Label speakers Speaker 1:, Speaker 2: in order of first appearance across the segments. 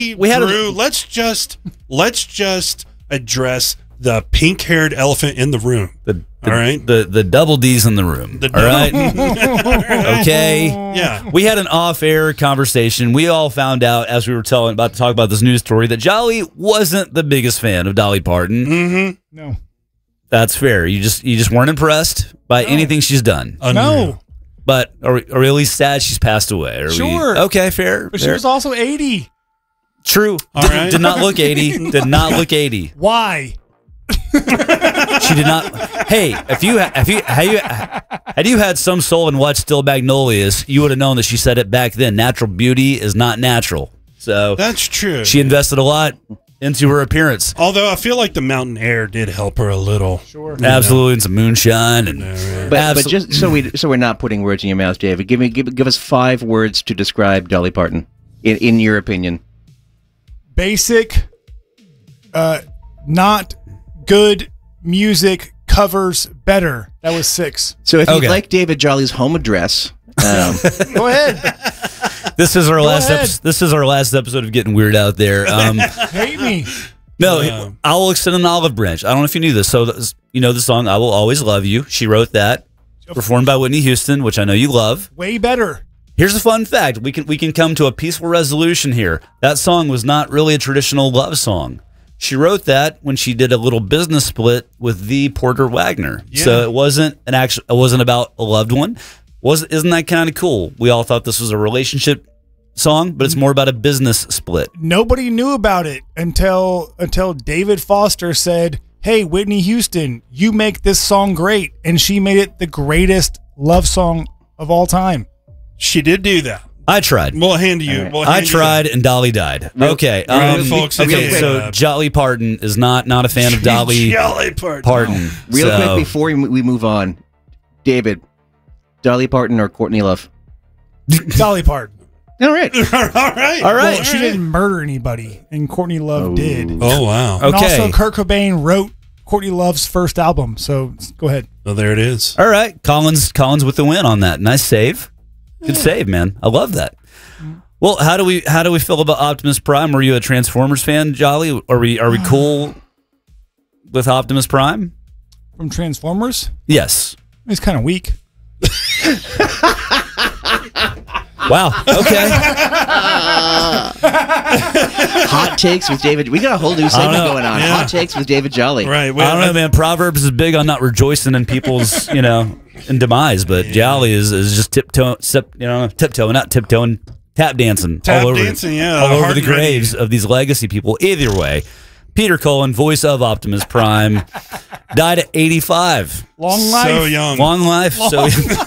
Speaker 1: we had Drew, let's just address the pink-haired elephant in the room. All right,
Speaker 2: the double D's in the room. All right, okay.
Speaker 1: Yeah,
Speaker 2: we had an off-air conversation. We all found out as we were about to talk about this news story that Jolly wasn't the biggest fan of Dolly Parton.
Speaker 1: Mm-hmm.
Speaker 3: No,
Speaker 2: that's fair. You just weren't impressed by anything she's done.
Speaker 3: No.
Speaker 2: But are we really sad she's passed away?
Speaker 3: Sure.
Speaker 2: Okay, fair.
Speaker 3: But she was also 80.
Speaker 2: True. Did not look 80. Did not look 80.
Speaker 3: Why?
Speaker 2: She did not. Hey, had you had some soul and watched Still Magnolias, you would have known that she said it back then. Natural beauty is not natural. So
Speaker 1: that's true.
Speaker 2: She invested a lot into her appearance.
Speaker 1: Although I feel like the mountain air did help her a little.
Speaker 3: Sure.
Speaker 2: Absolutely, and some moonshine and.
Speaker 4: But just so we're not putting words in your mouth, David. Give us 5 words to describe Dolly Parton, in your opinion.
Speaker 3: Basic, not good music, covers better. That was 6.
Speaker 4: So if you'd like David Jolly's home address,
Speaker 3: go ahead.
Speaker 2: This is our last episode of Getting Weird Out There.
Speaker 3: Hate me.
Speaker 2: No, I will extend an olive branch. I don't know if you knew this. So, the song "I Will Always Love You." She wrote that, performed by Whitney Houston, which I know you love.
Speaker 3: Way better.
Speaker 2: Here's a fun fact: we can come to a peaceful resolution here. That song was not really a traditional love song. She wrote that when she did a little business split with the Porter Wagner. Yeah. So it wasn't about a loved one. Isn't that kind of cool? We all thought this was a relationship song, but it's more about a business split.
Speaker 3: Nobody knew about it until David Foster said, "Hey, Whitney Houston, you make this song great," and she made it the greatest love song of all time.
Speaker 1: She did do that.
Speaker 2: I tried.
Speaker 1: We'll hand you.
Speaker 2: Right. I tried, and Dolly died. Okay.
Speaker 1: Folks.
Speaker 2: So Jolly Parton is not a fan of Dolly Parton.
Speaker 4: Real quick before we move on, David, Dolly Parton or Courtney Love?
Speaker 3: Dolly Parton.
Speaker 4: All right.
Speaker 1: All right.
Speaker 3: Well, she didn't murder anybody, and Courtney Love did.
Speaker 1: Oh, wow.
Speaker 3: And also, Kurt Cobain wrote Courtney Love's first album, so go ahead.
Speaker 1: Oh, there it is.
Speaker 2: All right. Collins with the win on that. Nice save. Good save, man. I love that. Well, how do we feel about Optimus Prime? Were you a Transformers fan, Jolly? Are we cool with Optimus Prime?
Speaker 3: From Transformers?
Speaker 2: Yes.
Speaker 3: He's kind of weak.
Speaker 2: Wow. Okay.
Speaker 4: Hot takes with David. We got a whole new segment going on. Yeah. Hot takes with David Jolly.
Speaker 1: Right.
Speaker 2: Well, I don't know, man. Proverbs is big on not rejoicing in people's, in demise, but Jolly is just tiptoeing, not tiptoeing, tap dancing all over the graves of these legacy people. Either way, Peter Cullen, voice of Optimus Prime, died at 85.
Speaker 3: Long life.
Speaker 1: So young.
Speaker 2: Long life. So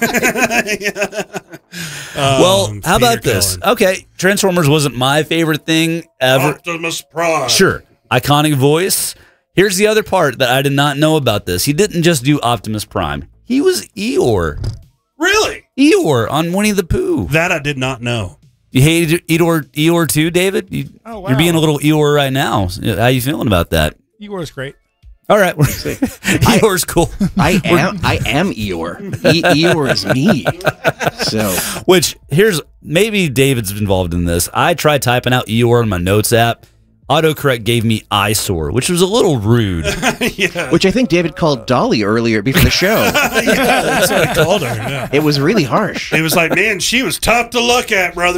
Speaker 2: well, how about this? Okay, Transformers wasn't my favorite thing ever.
Speaker 1: Optimus Prime.
Speaker 2: Sure. Iconic voice. Here's the other part that I did not know about this. He didn't just do Optimus Prime. He was Eeyore.
Speaker 1: Really?
Speaker 2: Eeyore on Winnie the Pooh.
Speaker 1: That I did not know.
Speaker 2: You hated Eeyore too, David?
Speaker 3: Wow.
Speaker 2: You're being a little Eeyore right now. How you feeling about that?
Speaker 3: Eeyore's great.
Speaker 2: All right. Eeyore's cool.
Speaker 4: I am Eeyore. Eeyore is me. So,
Speaker 2: maybe David's involved in this. I tried typing out Eeyore in my notes app. Autocorrect gave me eyesore, which was a little rude.
Speaker 1: Yeah.
Speaker 4: Which I think David called Dolly earlier before the show.
Speaker 1: Yeah, that's what I called her. Yeah.
Speaker 4: It was really harsh.
Speaker 1: It was like, man, she was tough to look at, brother.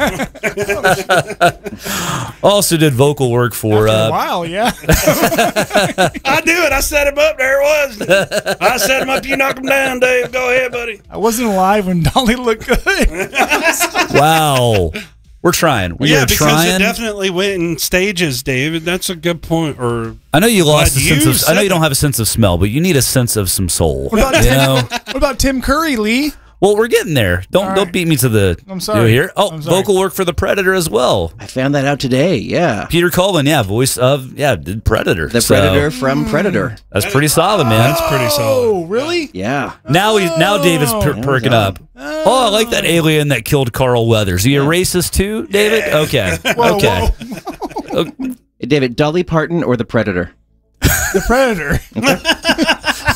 Speaker 2: Also did vocal work for
Speaker 3: After a while, yeah.
Speaker 1: I do it. I set him up. There it was. I set him up. You knock him down, Dave. Go ahead, buddy.
Speaker 3: I wasn't alive when Dolly looked good.
Speaker 2: Wow. We're trying.
Speaker 1: Because it definitely went in stages, David. That's a good point.
Speaker 2: I know you lost a sense of. I know you don't have a sense of smell, but you need a sense of some soul.
Speaker 3: What about Tim Curry, Lee?
Speaker 2: Well, we're getting there. Don't beat me to the.
Speaker 3: I'm sorry.
Speaker 2: Here. Oh, vocal work for the Predator as well.
Speaker 4: I found that out today. Yeah.
Speaker 2: Peter Cullen, voice of did Predator.
Speaker 4: The Predator from Predator.
Speaker 2: That's pretty solid, man.
Speaker 1: That's pretty solid.
Speaker 3: Oh, really?
Speaker 4: Yeah.
Speaker 2: Now David's perking up. Oh, I like that alien that killed Carl Weathers. Are you a racist too, David?
Speaker 1: Yeah.
Speaker 2: Okay.
Speaker 3: Whoa,
Speaker 2: okay.
Speaker 3: Whoa.
Speaker 4: David, Dolly Parton or the Predator?
Speaker 3: The Predator.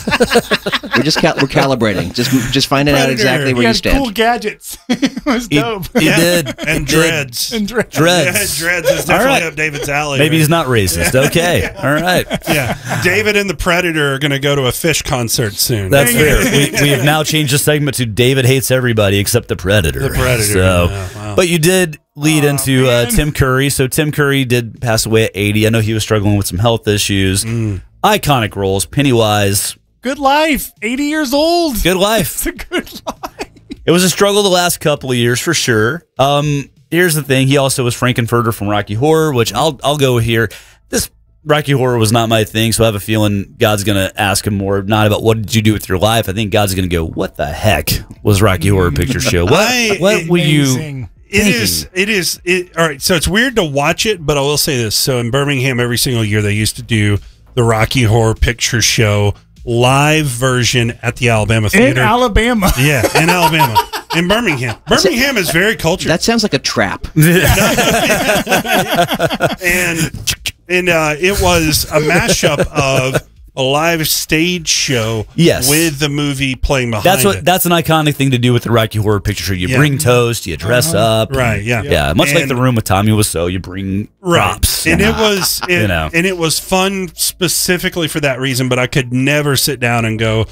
Speaker 4: We're calibrating. Just finding out exactly where
Speaker 3: He
Speaker 4: you
Speaker 3: had
Speaker 4: stand.
Speaker 3: cool gadgets. It was dope.
Speaker 2: He did.
Speaker 1: And dreads.
Speaker 3: And dreads.
Speaker 2: Dreads.
Speaker 1: Yeah, dreads is definitely up David's alley.
Speaker 2: Maybe
Speaker 1: right?
Speaker 2: he's not racist. Okay. All right.
Speaker 1: Yeah, David and the Predator are going to go to a Fish concert soon.
Speaker 2: That's fair. We have now changed the segment to David hates everybody except the Predator.
Speaker 1: The Predator,
Speaker 2: So,
Speaker 1: yeah, wow.
Speaker 2: But you did lead into
Speaker 3: man.
Speaker 2: Tim Curry. So Tim Curry did pass away at 80. I know he was struggling with some health issues. Iconic roles. Pennywise.
Speaker 3: Good life. 80 years old.
Speaker 2: Good life.
Speaker 3: It's a good life.
Speaker 2: It was a struggle the last couple of years for sure. Here's the thing. He also was Frankenfurter from Rocky Horror, which I'll go here. This Rocky Horror was not my thing, so I have a feeling God's going to ask him more, not about what did you do with your life. I think God's going to go, what the heck was Rocky Horror Picture Show? What were you
Speaker 3: Amazing.
Speaker 1: It is. All right, so it's weird to watch it, but I will say this. So in Birmingham, every single year they used to do the Rocky Horror Picture Show live version at the Alabama
Speaker 3: In
Speaker 1: Theater.
Speaker 3: Alabama.
Speaker 1: Yeah, in Alabama. In Birmingham. Birmingham is very cultured.
Speaker 4: That sounds like a trap.
Speaker 1: And it was a mashup of a live stage show
Speaker 2: Yes.
Speaker 1: with the movie playing behind it.
Speaker 2: That's an iconic thing to do with the Rocky Horror Picture Show. You
Speaker 1: Yeah.
Speaker 2: bring toast, you dress up.
Speaker 1: Right, yeah.
Speaker 2: Yeah, much like
Speaker 1: And-
Speaker 2: The Room with Tommy Wiseau, you bring props.
Speaker 1: And it was
Speaker 2: you know.
Speaker 1: and it was fun specifically for that reason, but I could never sit down and go,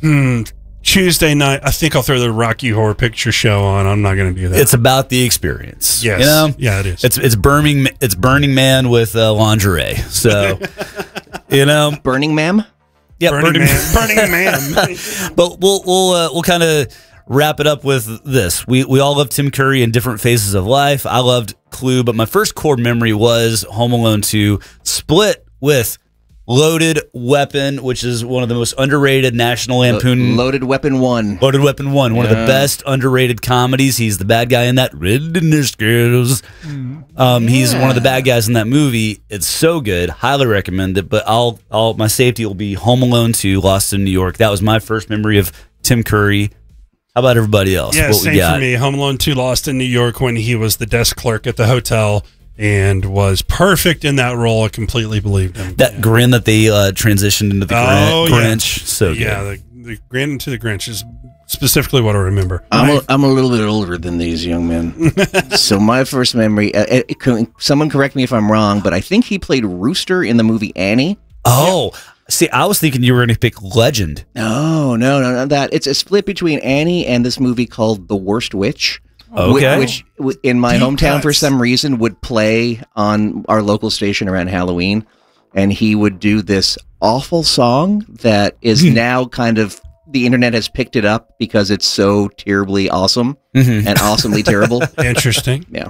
Speaker 1: Tuesday night, I think I'll throw the Rocky Horror Picture Show on. I'm not going to do that.
Speaker 2: It's about the experience.
Speaker 1: Yes.
Speaker 2: You know?
Speaker 1: Yeah, it is.
Speaker 2: It's Burning Man with lingerie. So, you know,
Speaker 4: Burning Man?
Speaker 2: yeah,
Speaker 1: Burning Man.
Speaker 2: But we'll kind of wrap it up with this. We all love Tim Curry in different phases of life. I loved Clue, but my first core memory was Home Alone 2, split with Loaded Weapon, which is one of the most underrated National Lampoon.
Speaker 4: Loaded Weapon 1.
Speaker 2: Loaded Weapon 1, one of the best underrated comedies. He's the bad guy in that. Red in their skills. He's one of the bad guys in that movie. It's so good. Highly recommend it. But my safety will be Home Alone 2, Lost in New York. That was my first memory of Tim Curry. How about everybody else?
Speaker 1: Yeah,
Speaker 2: What we
Speaker 1: same
Speaker 2: got?
Speaker 1: for me. Home Alone 2, Lost in New York, when he was the desk clerk at the hotel and was perfect in that role. I completely believed him.
Speaker 2: That grin that they transitioned into the Grinch. So good.
Speaker 1: Yeah, the grin into the Grinch is specifically what I remember.
Speaker 4: I'm a little bit older than these young men. So my first memory, someone correct me if I'm wrong, but I think he played Rooster in the movie Annie.
Speaker 2: Oh, see, I was thinking you were going to pick Legend.
Speaker 4: No, that. It's a split between Annie and this movie called The Worst Witch.
Speaker 2: Okay.
Speaker 4: Which in my
Speaker 3: Deep
Speaker 4: hometown, for
Speaker 3: cuts.
Speaker 4: some reason, would play on our local station around Halloween. And he would do this awful song that is now kind of, the internet has picked it up because it's so terribly awesome and awesomely terrible.
Speaker 1: Interesting.
Speaker 4: Yeah.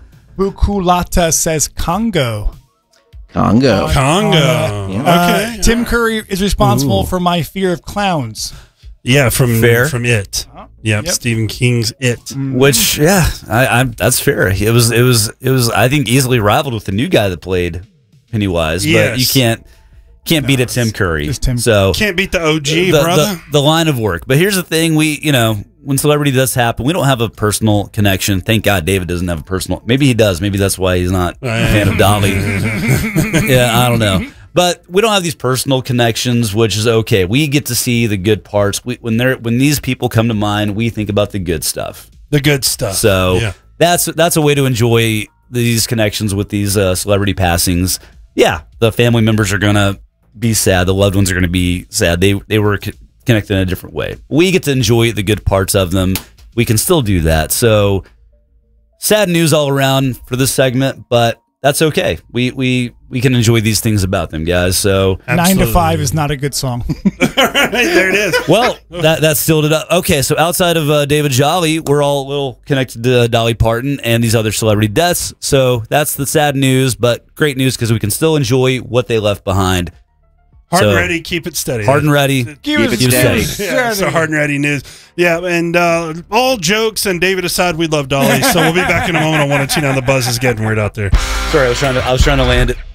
Speaker 3: Bukulata says Congo.
Speaker 4: Congo.
Speaker 1: Congo.
Speaker 4: Yeah.
Speaker 1: Okay.
Speaker 3: Tim Curry is responsible for my fear of clowns.
Speaker 1: Yeah, from
Speaker 2: Fair.
Speaker 1: It. Yep,
Speaker 3: Yep.
Speaker 1: Stephen King's It.
Speaker 2: Which, yeah, I that's fair. It was I think easily rivaled with the new guy that played Pennywise.
Speaker 1: Yes.
Speaker 2: But you can't beat a Tim Curry.
Speaker 3: just Tim.
Speaker 2: So
Speaker 1: Can't beat the OG,
Speaker 2: the,
Speaker 1: brother.
Speaker 2: the line of work. But here's the thing: when celebrity does happen, we don't have a personal connection. Thank God David doesn't have a personal. Maybe he does. Maybe that's why he's not a fan of Dolly. Yeah, I don't know. But we don't have these personal connections, which is okay. We get to see the good parts. When these people come to mind, we think about the good stuff.
Speaker 1: The good stuff.
Speaker 2: So
Speaker 1: yeah.
Speaker 2: that's a way to enjoy these connections with these celebrity passings. Yeah, the family members are gonna be sad. The loved ones are gonna be sad. They were connected in a different way. We get to enjoy the good parts of them. We can still do that. So sad news all around for this segment, but that's okay. We can enjoy these things about them, guys. So
Speaker 3: 9 to 5 is not a good song.
Speaker 1: There it is.
Speaker 2: well, that stilled it up. Okay, so outside of David Jolly, we're all a little connected to Dolly Parton and these other celebrity deaths. So that's the sad news, but great news because we can still enjoy what they left behind.
Speaker 1: Hard
Speaker 2: So,
Speaker 1: and ready, keep it steady.
Speaker 2: Hard and ready.
Speaker 3: Keep
Speaker 4: it
Speaker 3: steady.
Speaker 4: steady.
Speaker 1: Yeah, so hard and ready news. Yeah, and all jokes and David aside, we love Dolly. So we'll be back in a moment on 102 Now. The buzz is getting weird out there.
Speaker 2: Sorry, I was trying to land it.